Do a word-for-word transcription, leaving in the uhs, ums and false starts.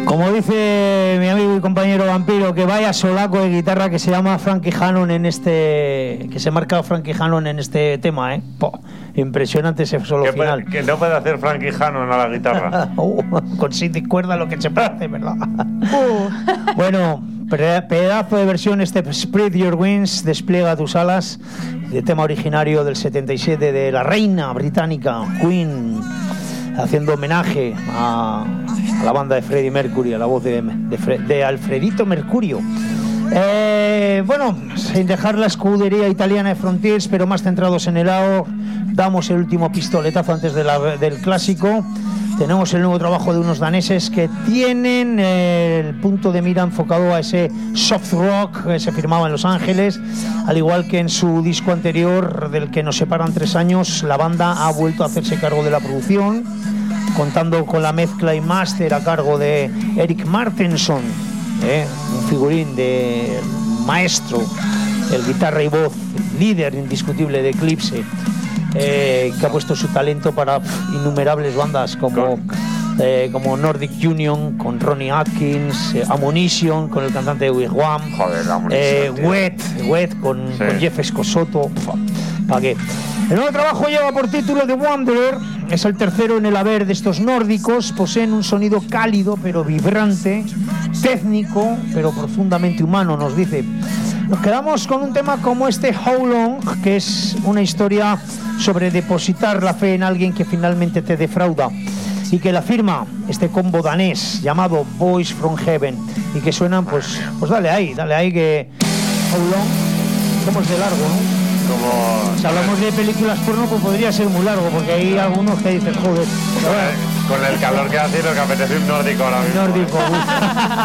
Como dice mi amigo y compañero Vampiro, que vaya solaco de guitarra que se llama Frankie Hannon en este, que se marca Frankie Hannon en este tema, ¿eh? Po, impresionante ese solo que final. Puede, que no puede hacer Frankie Hannon a la guitarra. uh, con siete cuerdas lo que se hace, ¿verdad? Uh. Bueno, pedazo de versión este Spread Your Wings, despliega tus alas, de tema originario del setenta y siete de la reina británica Queen, haciendo homenaje a, a la banda de Freddie Mercury, a la voz de, de, Fre, de Alfredito Mercurio. Eh, bueno, sin dejar la escudería italiana de Frontiers, pero más centrados en el A O, damos el último pistoletazo antes de la, del clásico. Tenemos el nuevo trabajo de unos daneses que tienen el punto de mira enfocado a ese soft rock que se firmaba en Los Ángeles, al igual que en su disco anterior, del que nos separan tres años. La banda ha vuelto a hacerse cargo de la producción, contando con la mezcla y máster a cargo de Eric Martenson, ¿eh? un figurín de maestro, el guitarra y voz líder indiscutible de Eclipse, eh, que ha puesto su talento para pff, innumerables bandas como, eh, como Nordic Union con Ronnie Atkins, eh, Ammunition con el cantante de Wigwam, Joder, eh, Wet, Wet con, sí. con Jeff Escosoto. ¿Para qué? El nuevo trabajo lleva por título The Wanderer, es el tercero en el haber de estos nórdicos. Poseen un sonido cálido pero vibrante, técnico pero profundamente humano, nos dice. Nos quedamos con un tema como este How Long, que es una historia sobre depositar la fe en alguien que finalmente te defrauda, y que la firma este combo danés llamado Boys from Heaven, y que suenan, pues, pues dale ahí, dale ahí que How Long, somos de largo, ¿no? Como... Si hablamos de películas porno, pues podría ser muy largo, porque hay algunos que dicen, joder, con el, con el calor que hace, lo que apetece un nórdico ahora mismo. Nórdico,